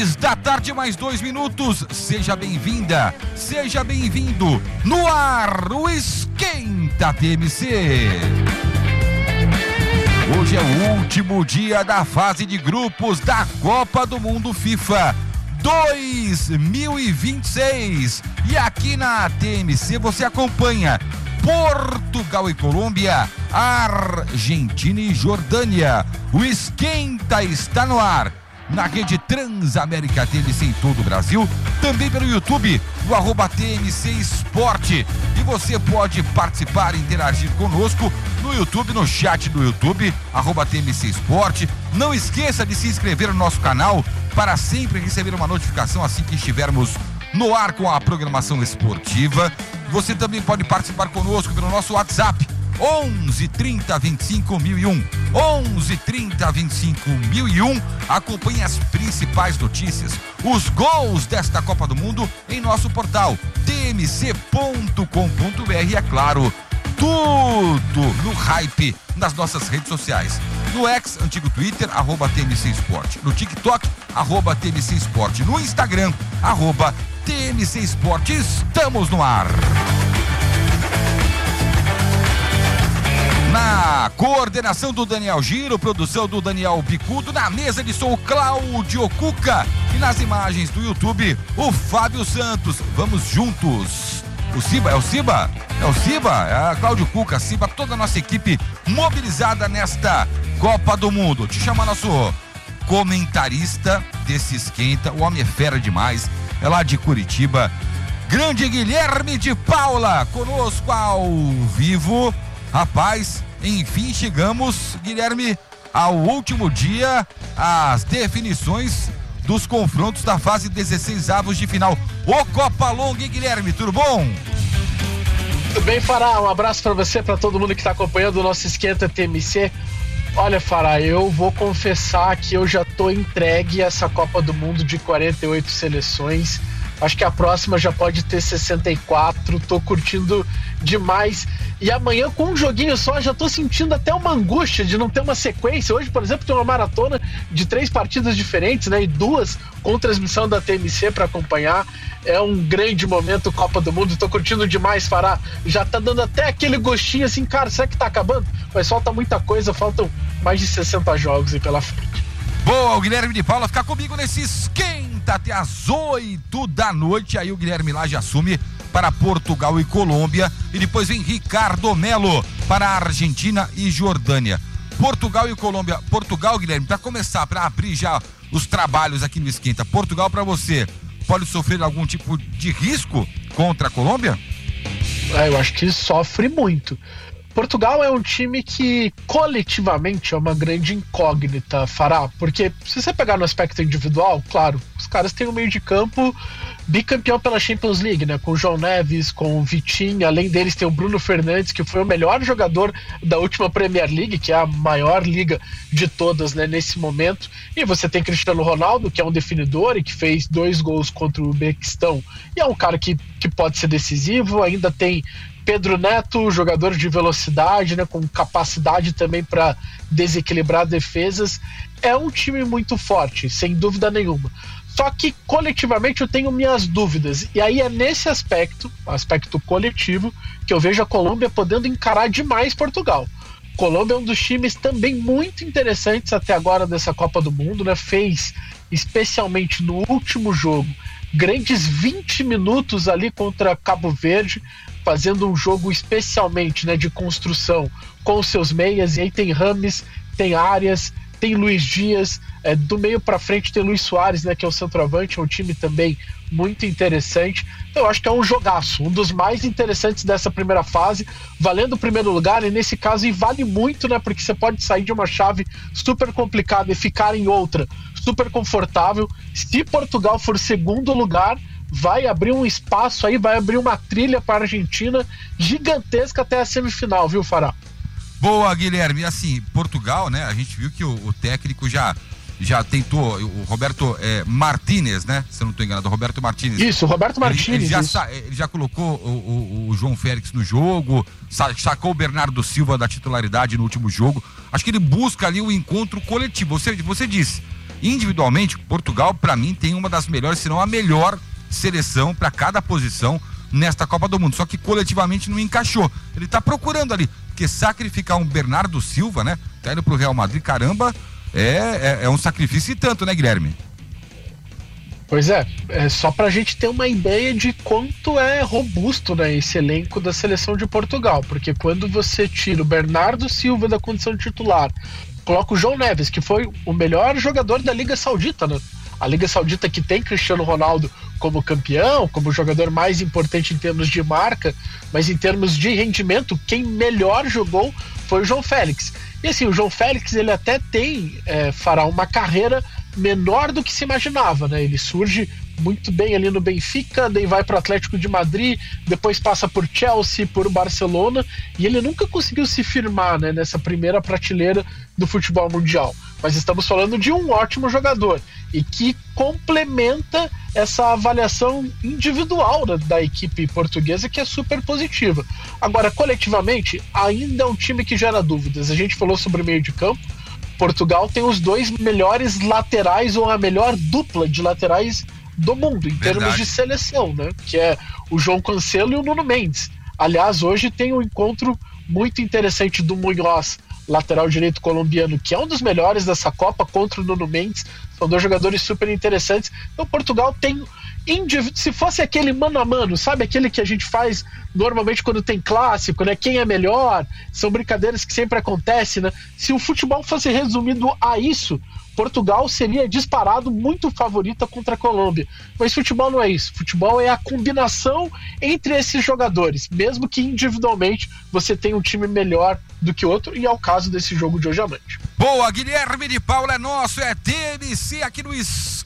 6h, mais 2 minutos. Seja bem-vinda, seja bem-vindo. No ar, o Esquenta TMC. Hoje é o último dia da fase de grupos da Copa do Mundo FIFA 2026. E aqui na TMC você acompanha Portugal e Colômbia, Argentina e Jordânia. O Esquenta está no ar na rede Transamérica TMC em todo o Brasil, também pelo YouTube, no @TMC Esporte. E você pode participar e interagir conosco no YouTube, no chat do YouTube, @TMC Esporte. Não esqueça de se inscrever no nosso canal para sempre receber uma notificação assim que estivermos no ar com a programação esportiva. Você também pode participar conosco pelo nosso WhatsApp, 11 30 25 1001. 11 30 25 1001. Acompanhe as principais notícias, os gols desta Copa do Mundo em nosso portal tmc.com.br. E é claro, tudo no hype nas nossas redes sociais. No X, antigo Twitter, @TMC Esporte. No TikTok, @TMC Esporte. No Instagram, @TMC Esporte. Estamos no ar. Na coordenação do Daniel Giro, produção do Daniel Bicudo, na mesa de som o Cláudio Cuca e nas imagens do YouTube o Fábio Santos. Vamos juntos. O Ciba, é o Ciba? É o Ciba? É Cláudio Cuca, Ciba, toda a nossa equipe mobilizada nesta Copa do Mundo. Te chama nosso comentarista desse Esquenta, o homem é fera demais, é lá de Curitiba, grande Guilherme de Paula, conosco ao vivo. Rapaz, enfim chegamos, Guilherme, ao último dia, as definições dos confrontos da fase 16avos de final. Ô Copa Longa, hein, Guilherme, tudo bom? Tudo bem, Fará? Um abraço pra você, pra todo mundo que tá acompanhando o nosso Esquenta TMC. Olha, Fará, eu vou confessar que eu já tô entregue a essa Copa do Mundo de 48 seleções. Acho que a próxima já pode ter 64, tô curtindo demais. E amanhã, com um joguinho só, já tô sentindo até uma angústia de não ter uma sequência. Hoje, por exemplo, tem uma maratona de 3 partidas diferentes, né? E 2 com transmissão da TMC para acompanhar. É um grande momento, Copa do Mundo. Tô curtindo demais, Fará. Já tá dando até aquele gostinho assim, cara, será que tá acabando? Mas falta muita coisa, faltam mais de 60 jogos aí pela frente. Boa, o Guilherme de Paula ficar comigo nesse Esquenta até às 8 da noite. Aí o Guilherme lá já assume para Portugal e Colômbia. E depois vem Ricardo Melo para Argentina e Jordânia. Portugal e Colômbia. Portugal, Guilherme, para começar, para abrir já os trabalhos aqui no Esquenta. Portugal, para você, pode sofrer algum tipo de risco contra a Colômbia? Eu acho que sofre muito. Portugal é um time que coletivamente é uma grande incógnita, Fará, porque se você pegar no aspecto individual, claro, os caras têm um meio de campo bicampeão pela Champions League, né? Com o João Neves, com o Vitinho, além deles tem o Bruno Fernandes, que foi o melhor jogador da última Premier League, que é a maior liga de todas, né, nesse momento. E você tem Cristiano Ronaldo, que é um definidor e que fez 2 gols contra o Uzbequistão, e é um cara que pode ser decisivo. Ainda tem Pedro Neto, jogador de velocidade, né, com capacidade também para desequilibrar defesas. É um time muito forte, sem dúvida nenhuma. Só que coletivamente eu tenho minhas dúvidas. E aí é nesse aspecto coletivo, que eu vejo a Colômbia podendo encarar demais Portugal. Colômbia é um dos times também muito interessantes até agora dessa Copa do Mundo, né? Fez, especialmente no último jogo, grandes 20 minutos ali contra Cabo Verde, fazendo um jogo especialmente, né, de construção com os seus meias. E aí tem Rames, tem Arias, tem Luiz Dias, do meio para frente tem Luiz Soares, né, que é o centroavante, é um time também muito interessante. Então eu acho que é um jogaço, um dos mais interessantes dessa primeira fase, valendo o primeiro lugar, e nesse caso e vale muito, né, porque você pode sair de uma chave super complicada e ficar em outra super confortável. Se Portugal for segundo lugar, vai abrir um espaço aí, vai abrir uma trilha para a Argentina gigantesca até a semifinal, viu, Fará? Boa, Guilherme. Assim, Portugal, né? A gente viu que o técnico já tentou, o Roberto Martínez, né? Se eu não estou enganado, Roberto Martínez. Isso, Roberto Martínez. Ele já colocou o João Félix no jogo, sacou o Bernardo Silva da titularidade no último jogo. Acho que ele busca ali o encontro coletivo. Você disse, Individualmente, Portugal, para mim, tem uma das melhores, se não a melhor seleção para cada posição nesta Copa do Mundo. Só que coletivamente não encaixou. Ele tá procurando ali, porque sacrificar um Bernardo Silva, né? Tá indo pro Real Madrid, caramba, é um sacrifício e tanto, né, Guilherme? Pois é só pra gente ter uma ideia de quanto é robusto, né, esse elenco da seleção de Portugal, porque quando você tira o Bernardo Silva da condição de titular, coloca o João Neves, que foi o melhor jogador da Liga Saudita, né? A Liga Saudita que tem Cristiano Ronaldo como campeão, como jogador mais importante em termos de marca, mas em termos de rendimento, quem melhor jogou foi o João Félix. E assim, o João Félix, ele até tem, fará uma carreira menor do que se imaginava, né? Ele surge muito bem ali no Benfica, daí vai para o Atlético de Madrid, depois passa por Chelsea, por Barcelona, e ele nunca conseguiu se firmar, né, nessa primeira prateleira do futebol mundial. Mas estamos falando de um ótimo jogador e que complementa essa avaliação individual da equipe portuguesa, que é super positiva. Agora, coletivamente, ainda é um time que gera dúvidas. A gente falou sobre o meio de campo. Portugal tem os 2 melhores laterais, ou a melhor dupla de laterais do mundo, em termos de seleção, né? Que é o João Cancelo e o Nuno Mendes. Aliás, hoje tem um encontro muito interessante do Munhoz, lateral direito colombiano, que é um dos melhores dessa Copa, contra o Nuno Mendes. São 2 jogadores super interessantes. Então Portugal tem, se fosse aquele mano a mano, sabe, aquele que a gente faz normalmente quando tem clássico, né? Quem é melhor? São brincadeiras que sempre acontecem, né? Se o futebol fosse resumido a isso, Portugal seria disparado muito favorita contra a Colômbia. Mas futebol não é isso. Futebol é a combinação entre esses jogadores, mesmo que individualmente você tenha um time melhor do que outro, e é o caso desse jogo de hoje à noite. Boa, Guilherme de Paula é nosso, é TNC aqui no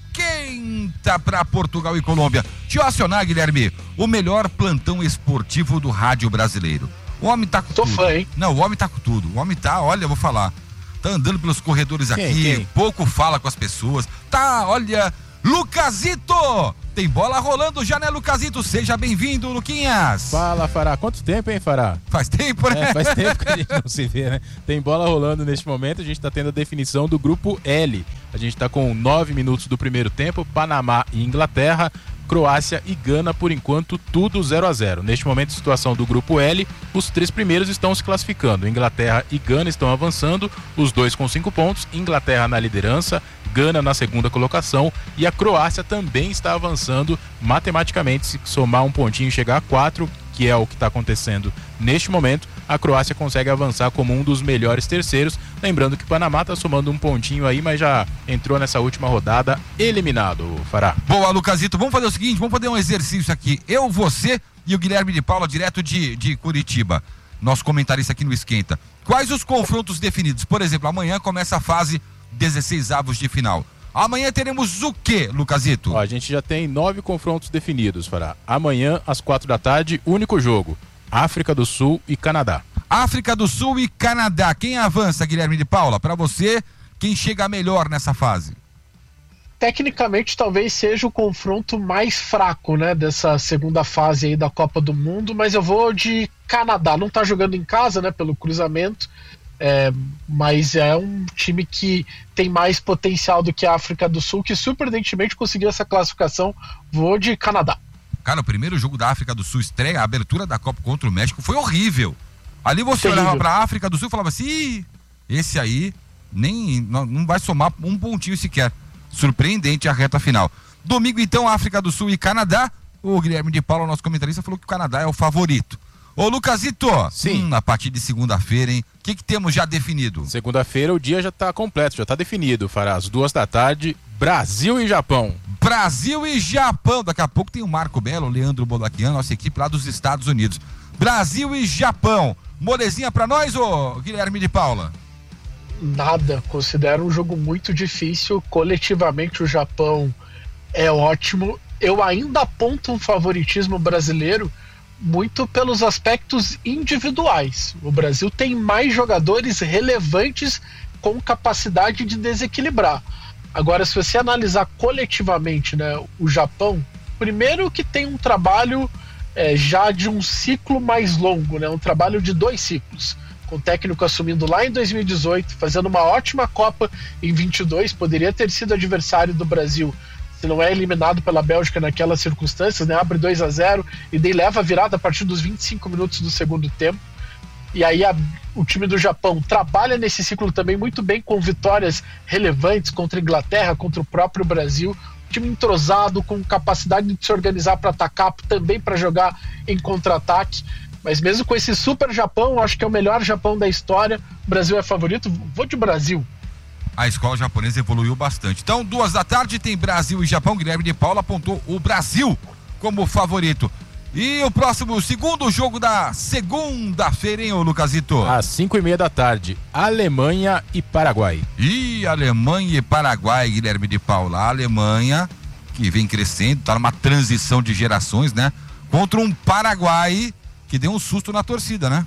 Esquenta para Portugal e Colômbia. Deixa eu acionar, Guilherme, o melhor plantão esportivo do rádio brasileiro. O homem tá com tudo. Fã, hein? Não, o homem tá com tudo. O homem tá, olha, eu vou falar. Tá andando pelos corredores aqui, pouco fala com as pessoas. Tá, olha, Lucazito! Tem bola rolando já, né, Lucazito? Seja bem-vindo, Luquinhas! Fala, Fará. Quanto tempo, hein, Fará? Faz tempo, né? Faz tempo que a gente não se vê, né? Tem bola rolando neste momento, a gente tá tendo a definição do grupo L. A gente tá com 9 minutos do primeiro tempo, Panamá e Inglaterra, Croácia e Gana, por enquanto, tudo 0-0. Neste momento, situação do grupo L, os 3 primeiros estão se classificando. Inglaterra e Gana estão avançando, os 2 com 5 pontos, Inglaterra na liderança, Gana na segunda colocação, e a Croácia também está avançando matematicamente. Se somar um pontinho e chegar a 4, que é o que está acontecendo neste momento, a Croácia consegue avançar como um dos melhores terceiros. Lembrando que o Panamá está somando um pontinho aí, mas já entrou nessa última rodada eliminado, Fará. Boa, Lucazito, vamos fazer o seguinte, vamos fazer um exercício aqui. Eu, você e o Guilherme de Paula, direto de Curitiba, nosso comentarista aqui no Esquenta. Quais os confrontos definidos? Por exemplo, amanhã começa a fase 16 avos de final. Amanhã teremos o quê, Lucazito? A gente já tem 9 confrontos definidos, Fará. Amanhã, às 4 da tarde, único jogo: África do Sul e Canadá. África do Sul e Canadá. Quem avança, Guilherme de Paula? Para você, quem chega melhor nessa fase? Tecnicamente, talvez seja o confronto mais fraco, né, dessa segunda fase aí da Copa do Mundo, mas eu vou de Canadá. Não tá jogando em casa, né, pelo cruzamento, mas é um time que tem mais potencial do que a África do Sul, que surpreendentemente conseguiu essa classificação. Vou de Canadá. Cara, o primeiro jogo da África do Sul, estreia, a abertura da Copa contra o México, foi horrível. Ali você olhava pra África do Sul e falava assim, esse aí não vai somar um pontinho sequer. Surpreendente a reta final. Domingo, então, África do Sul e Canadá. O Guilherme de Paula, nosso comentarista, falou que o Canadá é o favorito. Ô, Lucazito, sim, a partir de segunda-feira, hein? O que temos já definido? Segunda-feira o dia já tá completo, já tá definido, Fará. Às 2 da tarde, Brasil e Japão. Brasil e Japão. Daqui a pouco tem o Marco Belo, o Leandro Bolaquian, nossa equipe lá dos Estados Unidos. Brasil e Japão. Molezinha pra nós, ô Guilherme de Paula? Nada, considero um jogo muito difícil. Coletivamente o Japão é ótimo. Eu ainda aponto um favoritismo brasileiro muito pelos aspectos individuais. O Brasil tem mais jogadores relevantes com capacidade de desequilibrar. Agora, se você analisar coletivamente, né, o Japão, primeiro que tem um trabalho já de um ciclo mais longo, né, um trabalho de 2 ciclos. com o técnico assumindo lá em 2018, fazendo uma ótima Copa em 22, poderia ter sido adversário do Brasil, se não é eliminado pela Bélgica naquelas circunstâncias, né? Abre 2-0 e daí leva a virada a partir dos 25 minutos do segundo tempo. E aí o time do Japão trabalha nesse ciclo também muito bem, com vitórias relevantes contra a Inglaterra, contra o próprio Brasil. Time entrosado, com capacidade de se organizar para atacar, também para jogar em contra-ataque. Mas mesmo com esse super Japão, acho que é o melhor Japão da história. O Brasil é favorito, vou de Brasil. A escola japonesa evoluiu bastante. Então, 14h tem Brasil e Japão. Guilherme de Paula apontou o Brasil como favorito. E o próximo, segundo jogo da segunda-feira, hein, ô Lucasito? Às 5h30 da tarde, Alemanha e Paraguai. E Alemanha e Paraguai, Guilherme de Paula. A Alemanha, que vem crescendo, tá numa transição de gerações, né? Contra um Paraguai que deu um susto na torcida, né?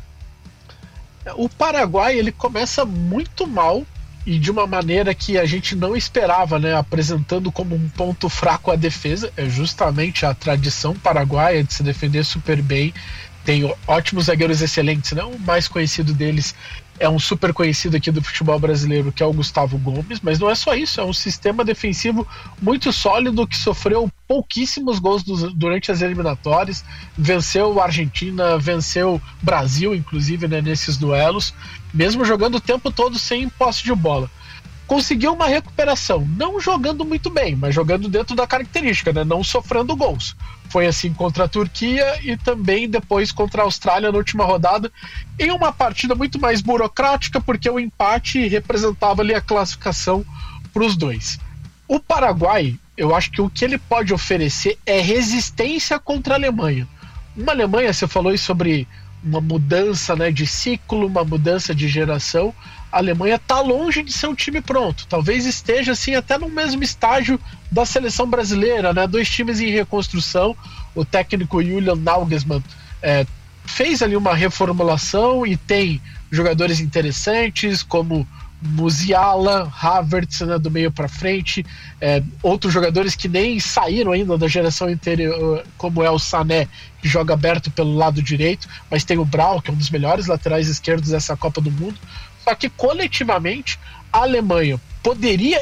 O Paraguai, ele começa muito mal e de uma maneira que a gente não esperava, né? Apresentando como um ponto fraco a defesa. É justamente a tradição paraguaia de se defender super bem. Tem ótimos zagueiros excelentes, né? O mais conhecido deles é um super conhecido aqui do futebol brasileiro, que é o Gustavo Gomes, mas não é só isso, é um sistema defensivo muito sólido que sofreu pouquíssimos gols durante as eliminatórias, venceu a Argentina, venceu o Brasil, inclusive, né, nesses duelos, mesmo jogando o tempo todo sem posse de bola. Conseguiu uma recuperação, não jogando muito bem, mas jogando dentro da característica, né? Não sofrendo gols. Foi assim contra a Turquia e também depois contra a Austrália na última rodada, em uma partida muito mais burocrática, porque o empate representava ali a classificação para os dois. O Paraguai, eu acho que o que ele pode oferecer é resistência contra a Alemanha. Uma Alemanha, você falou aí sobre uma mudança, né, de ciclo, uma mudança de geração. A Alemanha está longe de ser um time pronto. Talvez esteja assim até no mesmo estágio da seleção brasileira, né? 2 times em reconstrução. O técnico Julian Nagelsmann fez ali uma reformulação e tem jogadores interessantes como Musiala, Havertz, né, do meio para frente, outros jogadores que nem saíram ainda da geração anterior, como é o Sané, que joga aberto pelo lado direito, mas tem o Brawl, que é um dos melhores laterais esquerdos dessa Copa do Mundo. Só que coletivamente a Alemanha poderia